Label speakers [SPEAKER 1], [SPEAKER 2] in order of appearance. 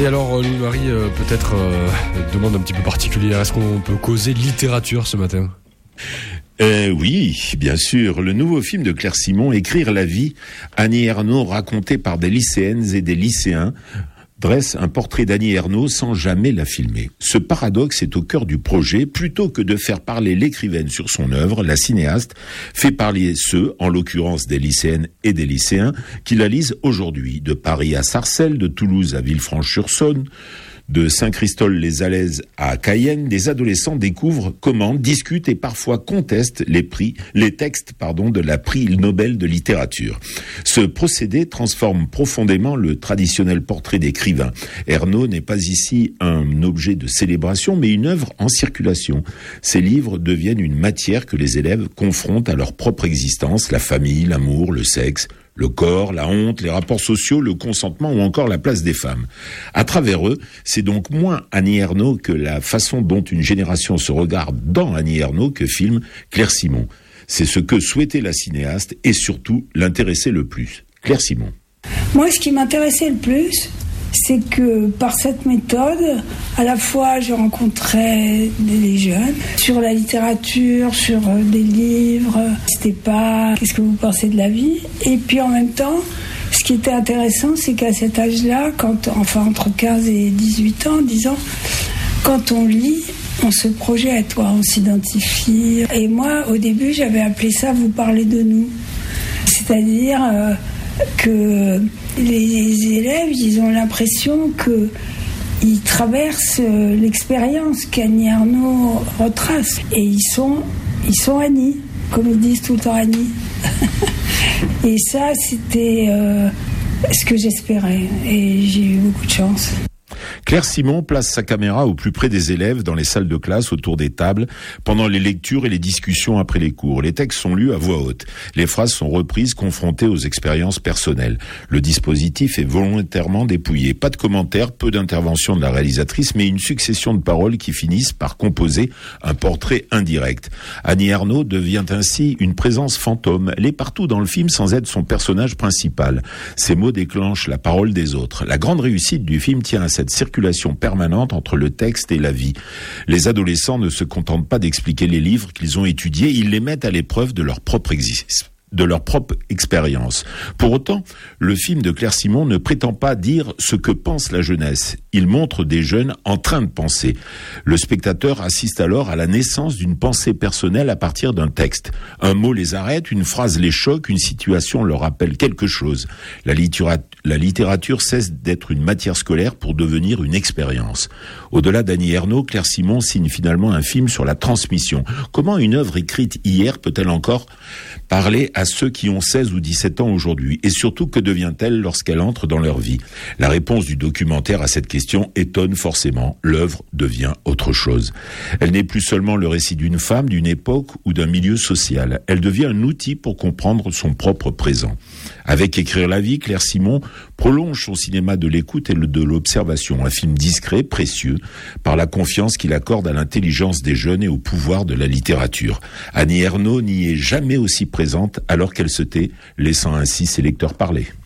[SPEAKER 1] Et alors, Louis-Marie, peut-être demande un petit peu particulière. Est-ce qu'on peut causer littérature ce matin ?
[SPEAKER 2] Oui, bien sûr. Le nouveau film de Claire Simon, Écrire la vie, Annie Ernaux raconté par des lycéennes et des lycéens, dresse un portrait d'Annie Ernaux sans jamais la filmer. Ce paradoxe est au cœur du projet. Plutôt que de faire parler l'écrivaine sur son œuvre, la cinéaste fait parler ceux, en l'occurrence des lycéennes et des lycéens, qui la lisent aujourd'hui. De Paris à Sarcelles, de Toulouse à Villefranche-sur-Saône, de Saint-Christol-les-Alaises à Cayenne, des adolescents découvrent, commentent, discutent et parfois contestent les textes de la prix Nobel de littérature. Ce procédé transforme profondément le traditionnel portrait d'écrivain. Ernaux n'est pas ici un objet de célébration, mais une œuvre en circulation. Ces livres deviennent une matière que les élèves confrontent à leur propre existence, la famille, l'amour, le sexe, le corps, la honte, les rapports sociaux, le consentement ou encore la place des femmes. À travers eux, c'est donc moins Annie Ernaux que la façon dont une génération se regarde dans Annie Ernaux que filme Claire Simon. C'est ce que souhaitait la cinéaste et surtout l'intéressait le plus. Claire Simon.
[SPEAKER 3] Moi, ce qui m'intéressait le plus, c'est que par cette méthode, à la fois je rencontrais des jeunes sur la littérature, sur des livres, c'était pas qu'est-ce que vous pensez de la vie, et puis en même temps, ce qui était intéressant, c'est qu'à cet âge-là, entre 15 et 18 ans, 10 ans, quand on lit, on se projette, on s'identifie. Et moi, au début, j'avais appelé ça « vous parlez de nous ». C'est-à-dire que les élèves, ils ont l'impression qu'ils traversent l'expérience qu'Annie Ernaux retrace. Et ils sont Annie, comme ils disent tout le temps Annie. Et ça, c'était ce que j'espérais. Et j'ai eu beaucoup de chance.
[SPEAKER 2] Claire Simon place sa caméra au plus près des élèves dans les salles de classe autour des tables pendant les lectures et les discussions après les cours. Les textes sont lus à voix haute. Les phrases sont reprises, confrontées aux expériences personnelles. Le dispositif est volontairement dépouillé. Pas de commentaires, peu d'intervention de la réalisatrice, mais une succession de paroles qui finissent par composer un portrait indirect. Annie Ernaux devient ainsi une présence fantôme. Elle est partout dans le film sans être son personnage principal. Ses mots déclenchent la parole des autres. La grande réussite du film tient à cette circulation permanente entre le texte et la vie. Les adolescents ne se contentent pas d'expliquer les livres qu'ils ont étudiés, ils les mettent à l'épreuve de leur propre expérience. Pour autant, le film de Claire Simon ne prétend pas dire ce que pense la jeunesse. Il montre des jeunes en train de penser. Le spectateur assiste alors à la naissance d'une pensée personnelle à partir d'un texte. Un mot les arrête, une phrase les choque, une situation leur rappelle quelque chose. La littérature cesse d'être une matière scolaire pour devenir une expérience. Au-delà d'Annie Ernaux, Claire Simon signe finalement un film sur la transmission. Comment une œuvre écrite hier peut-elle encore parler à ceux qui ont 16 ou 17 ans aujourd'hui? Et surtout, que devient-elle lorsqu'elle entre dans leur vie? La réponse du documentaire à cette question étonne forcément. L'œuvre devient autre chose. Elle n'est plus seulement le récit d'une femme, d'une époque ou d'un milieu social. Elle devient un outil pour comprendre son propre présent. Avec Écrire la vie, Claire Simon prolonge son cinéma de l'écoute et de l'observation. Un film discret, précieux, par la confiance qu'il accorde à l'intelligence des jeunes et au pouvoir de la littérature. Annie Ernaux n'y est jamais aussi présente alors qu'elle se tait, laissant ainsi ses lecteurs parler.